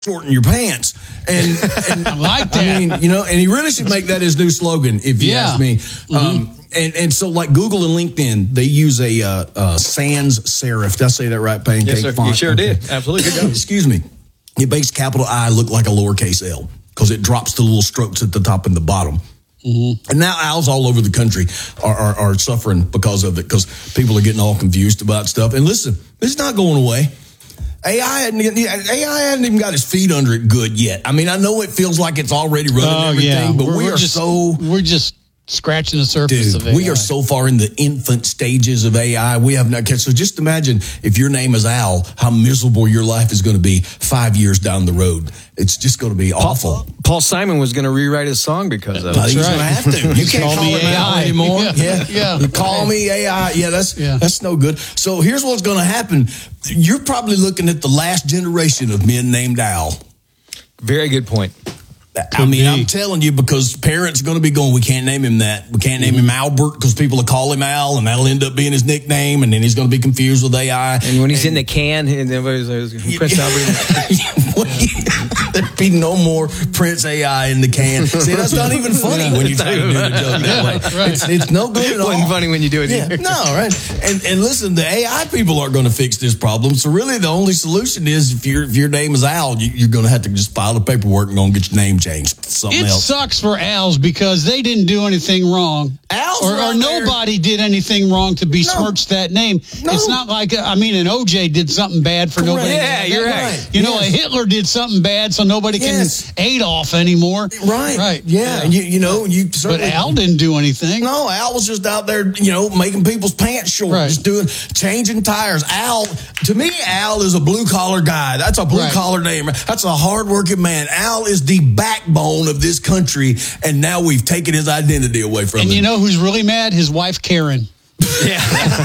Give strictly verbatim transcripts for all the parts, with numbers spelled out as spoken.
shorten your pants. And, and I like that. I mean, you know, and he really should make that his new slogan, if you Yeah. ask me. Mm-hmm. Um, and, and so like Google and LinkedIn, they use a uh, uh, sans serif. Did I say that right? Pancake Yes, sir. font? You sure Okay. did. Absolutely. Good job. Excuse me. It makes capital I look like a lowercase L because it drops the little strokes at the top and the bottom. Mm-hmm. And now owls all over the country are, are, are suffering because of it, because people are getting all confused about stuff. And listen, it's not going away. A I hadn't, A I hadn't even got his feet under it good yet. I mean, I know it feels like it's already running Oh, everything, yeah. but We're- we we're are just- so... We're just scratching the surface Dude, of it. we are so far in the infant stages of A I. We have not. So just imagine if your name is Al, how miserable your life is going to be five years down the road. It's just going to be awful. Paul, Paul Simon was going to rewrite his song because of But it. he's right. going to have to. You can't Call call me him A I Al anymore. Yeah. Yeah, Yeah. You call me A I. Yeah, that's Yeah. that's no good. So here's what's going to happen. You're probably looking at the last generation of men named Al. Very good point. I mean, be. I'm telling you, because parents are going to be going, we can't name him that. We can't name him Albert because people will call him Al, and that'll end up being his nickname, and then he's going to be confused with A I. And when he's in the can, and everybody's like, Prince Albert. There'd be no more Prince A I in the can. See, that's not even funny when you try to do the joke that way. Right. It's, it's no good at all. Wasn't funny when you do it Yeah, either. no, right. And and listen, the A I people aren't going to fix this problem. So really, the only solution is if your if your name is Al, you, you're going to have to just file the paperwork and go and get your name changed to something It else. sucks for owls because they didn't do anything wrong. Owls or, are or out there. nobody did anything wrong to besmirch that name. No. It's not like, I mean, an O J did something bad for nobody. Yeah, to- you're that- right. You know, Yes. a Hitler did something bad so nobody Yes. can Adolf anymore. Right. Right. Yeah. And you, you know, you But certainly. Al didn't do anything. No, Al was just out there, you know, making people's pants short, Right. just doing, changing tires. Al, to me, Al is a blue collar guy. That's a blue collar name. That's a hard working man. Al is the backbone of this country, and now we've taken his identity away from And him. you know who's really mad? His wife, Karen. Yeah.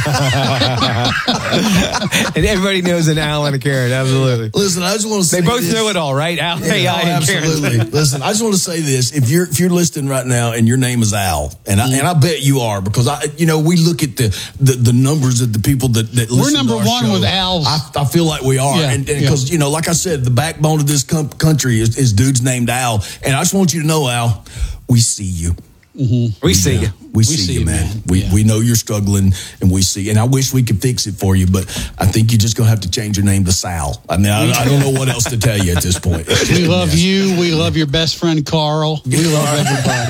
And everybody knows an Al and a Karen. Absolutely. Listen, I just want to say They both this. know it all, right? Al, Yeah, A I, oh, and Karen. absolutely. Listen, I just want to say this: if you're if you're listening right now and your name is Al, and I, and I bet you are, because I, you know, we look at the the, the numbers of the people that that We're listen number to our one show. with Al's. I, I feel like we are, Yeah, and yeah. because you know, like I said, the backbone of this com- country is, is dudes named Al, and I just want you to know, Al, we see you. We see Yeah, you. We, see, you, man. man. We Yeah. we know you're struggling, and we see. And I wish we could fix it for you, but I think you're just gonna have to change your name to Sal. I mean, I, I don't know what else to tell you at this point. We love Yes. you. We love your best friend, Carl. We love everybody.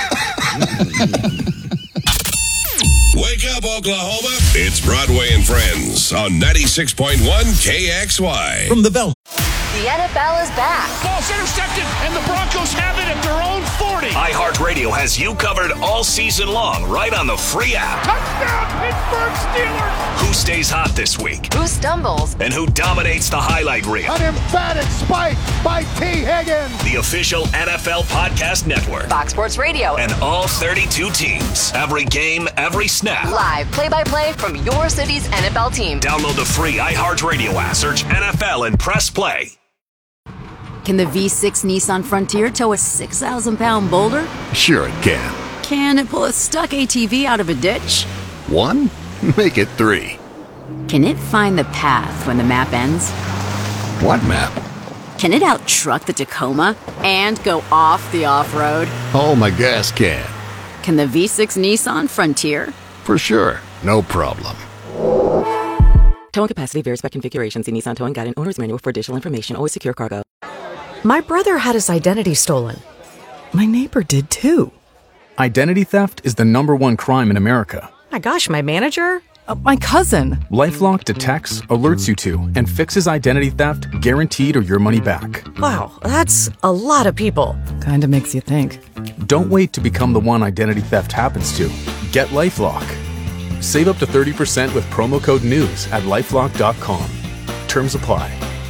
Wake up, Oklahoma. It's Broadway and Friends on ninety-six point one K X Y. From the Bell. The N F L is back. Ball's intercepted, and the Broncos have it at their own forty. iHeartRadio has you covered all season long, right on the free app. Touchdown, Pittsburgh Steelers. Who stays hot this week? Who stumbles? And who dominates the highlight reel? An emphatic spike by T. Higgins. The official N F L Podcast Network. Fox Sports Radio. And all thirty-two teams. Every game, every snap. Live play-by-play from your city's N F L team. Download the free iHeartRadio app, search N F L, and press play. Can the V six Nissan Frontier tow a six thousand pound boulder? Sure it can. Can it pull a stuck A T V out of a ditch? One? Make it three. Can it find the path when the map ends? What map? Can it out-truck the Tacoma and go off the off-road? Oh, my gas can. Can the V six Nissan Frontier? For sure. No problem. Towing capacity varies by configuration. See Nissan Towing Guide and Owner's Manual for additional information. Always secure cargo. My brother had his identity stolen. My neighbor did too. Identity theft is the number one crime in America. My gosh, my manager? Uh, my cousin. LifeLock detects, alerts you to, and fixes identity theft guaranteed or your money back. Wow, that's a lot of people. Kinda makes you think. Don't wait to become the one identity theft happens to. Get LifeLock. Save up to thirty percent with promo code NEWS at lifelock dot com. Terms apply.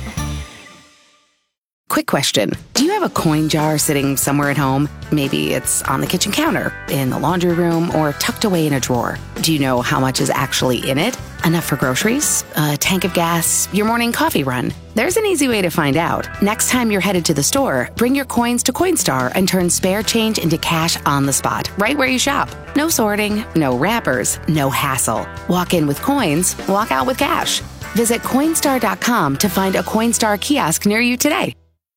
Quick question. Do you have a coin jar sitting somewhere at home? Maybe it's on the kitchen counter, in the laundry room, or tucked away in a drawer. Do you know how much is actually in it? Enough for groceries? A tank of gas? Your morning coffee run? There's an easy way to find out. Next time you're headed to the store, bring your coins to Coinstar and turn spare change into cash on the spot, right where you shop. No sorting, no wrappers, no hassle. Walk in with coins, walk out with cash. Visit Coinstar dot com to find a Coinstar kiosk near you today.